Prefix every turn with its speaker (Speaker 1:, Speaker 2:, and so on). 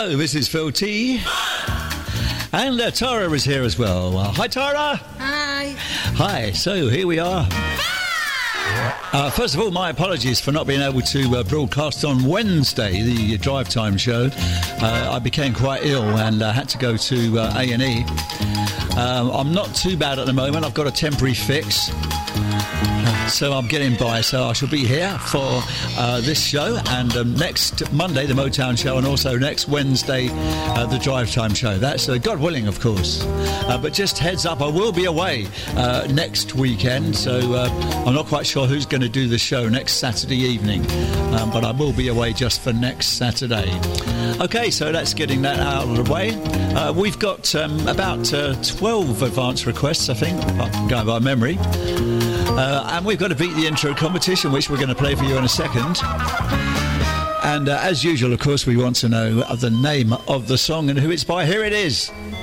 Speaker 1: Hello, this is Phil T. And Tara is here as well. Hi, Tara.
Speaker 2: Hi.
Speaker 1: Hi, so here we are. First of all, my apologies for not being able to broadcast on Wednesday, the drive time show. I became quite ill and had to go to A&E. I'm not too bad at the moment. I've got a temporary fix. So I'm getting by. So I shall be here for this show and next Monday, the Motown show, and also next Wednesday, the Drive Time show. That's God willing, of course. But just heads up, I will be away next weekend. So I'm not quite sure who's going to do the show next Saturday evening. But I will be away just for next Saturday. Okay, so that's getting that out of the way. We've got about 12 advance requests, I think, going by memory. And we've got to beat the intro competition, which we're going to play for you in a second. And as usual, of course, we want to know the name of the song and who it's by. Here it is.